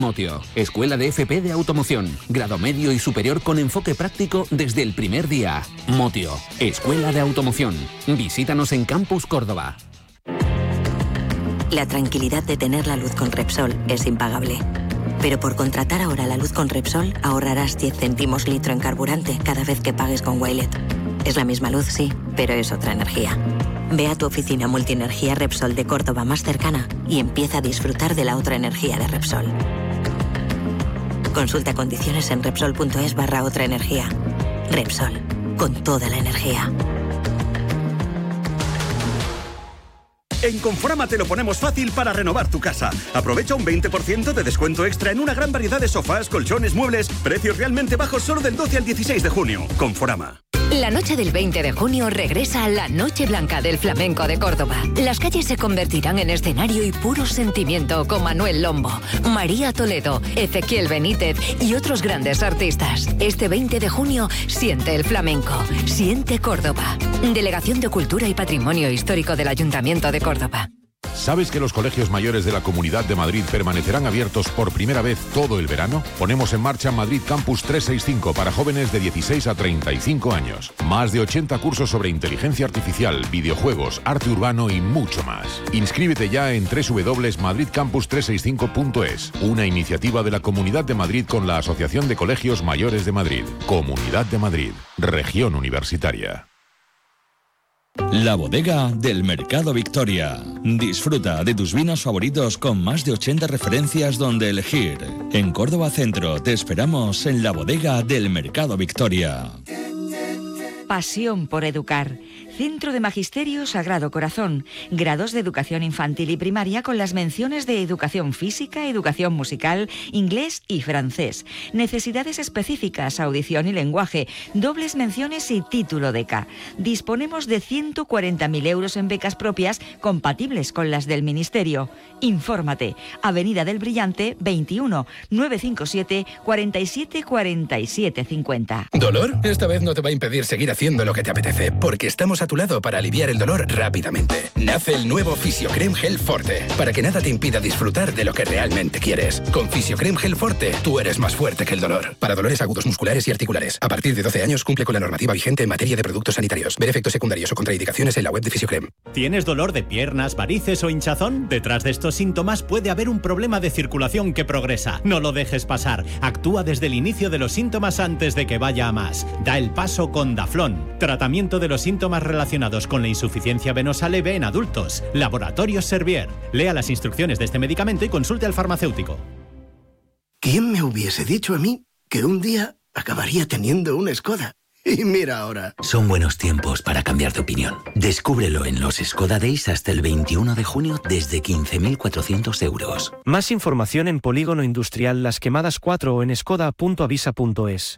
Motio, Escuela de FP de Automoción, grado medio y superior con enfoque práctico desde el primer día. Motio, Escuela de Automoción. Visítanos en Campus Córdoba. La tranquilidad de tener la luz con Repsol es impagable. Pero por contratar ahora la luz con Repsol ahorrarás 10 céntimos litro en carburante cada vez que pagues con Wilet. Es la misma luz, sí, pero es otra energía. Ve a tu oficina multienergía Repsol de Córdoba más cercana y empieza a disfrutar de la otra energía de Repsol. Consulta condiciones en Repsol.es/otra energía. Repsol, con toda la energía. En Conforama te lo ponemos fácil para renovar tu casa. Aprovecha un 20% de descuento extra en una gran variedad de sofás, colchones, muebles, precios realmente bajos solo del 12 al 16 de junio. Conforama. La noche del 20 de junio regresa la Noche Blanca del Flamenco de Córdoba. Las calles se convertirán en escenario y puro sentimiento con Manuel Lombo, María Toledo, Ezequiel Benítez y otros grandes artistas. Este 20 de junio siente el flamenco, siente Córdoba. Delegación de Cultura y Patrimonio Histórico del Ayuntamiento de Córdoba. ¿Sabes que los colegios mayores de la Comunidad de Madrid permanecerán abiertos por primera vez todo el verano? Ponemos en marcha Madrid Campus 365 para jóvenes de 16 a 35 años. Más de 80 cursos sobre inteligencia artificial, videojuegos, arte urbano y mucho más. Inscríbete ya en www.madridcampus365.es, una iniciativa de la Comunidad de Madrid con la Asociación de Colegios Mayores de Madrid. Comunidad de Madrid, Región Universitaria. La bodega del Mercado Victoria. Disfruta de tus vinos favoritos con más de 80 referencias donde elegir. En Córdoba Centro te esperamos en la bodega del Mercado Victoria. Pasión por educar. Centro de Magisterio Sagrado Corazón. Grados de educación infantil y primaria con las menciones de educación física, educación musical, inglés y francés. Necesidades específicas, audición y lenguaje. Dobles menciones y título de K. Disponemos de 140.000 euros en becas propias compatibles con las del Ministerio. Infórmate. Avenida del Brillante 21 957 47 47 50. ¿Dolor? Esta vez no te va a impedir seguir haciendo lo que te apetece, porque estamos a tu lado para aliviar el dolor rápidamente. Nace el nuevo Fisiocrem Gel Forte, para que nada te impida disfrutar de lo que realmente quieres. Con Fisiocrem Gel Forte, tú eres más fuerte que el dolor. Para dolores agudos musculares y articulares. A partir de 12 años cumple con la normativa vigente en materia de productos sanitarios. Ver efectos secundarios o contraindicaciones en la web de Fisiocrem. ¿Tienes dolor de piernas, varices o hinchazón? Detrás de estos síntomas puede haber un problema de circulación que progresa. No lo dejes pasar. Actúa desde el inicio de los síntomas antes de que vaya a más. Da el paso con Daflón. Tratamiento de los síntomas relacionados con la insuficiencia venosa leve en adultos. Laboratorios Servier. Lea las instrucciones de este medicamento y consulte al farmacéutico. ¿Quién me hubiese dicho a mí que un día acabaría teniendo una Skoda? Y mira ahora. Son buenos tiempos para cambiar de opinión. Descúbrelo en los Skoda Days hasta el 21 de junio desde 15.400 euros. Más información en Polígono Industrial Las Quemadas 4 o en skoda.avisa.es.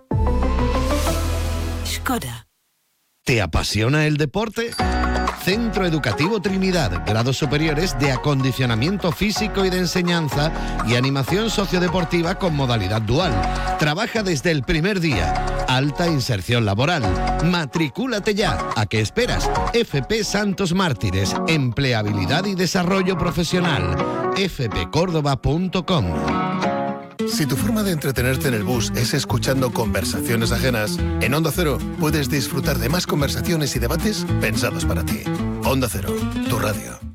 Skoda. ¿Te apasiona el deporte? Centro Educativo Trinidad, grados superiores de acondicionamiento físico y de enseñanza y animación sociodeportiva con modalidad dual. Trabaja desde el primer día. Alta inserción laboral. Matricúlate ya. ¿A qué esperas? FP Santos Mártires. Empleabilidad y desarrollo profesional. fpcórdoba.com. Si tu forma de entretenerte en el bus es escuchando conversaciones ajenas, en Onda Cero puedes disfrutar de más conversaciones y debates pensados para ti. Onda Cero, tu radio.